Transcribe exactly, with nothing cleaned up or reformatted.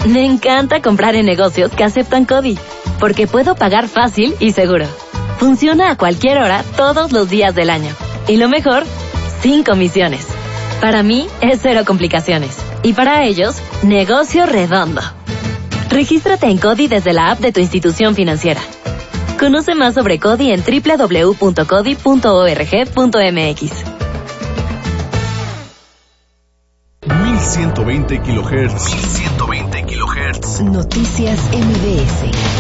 Me encanta comprar en negocios que aceptan CODI, porque puedo pagar fácil y seguro. Funciona a cualquier hora, todos los días del año. Y lo mejor, sin comisiones. Para mí, es cero complicaciones. Y para ellos, negocio redondo. Regístrate en CODI desde la app de tu institución financiera. Conoce más sobre CODI en doble u doble u doble u punto codi punto org punto m x. mil ciento veinte kilohertz. mil ciento veinte kilohertz. Noticias M B S.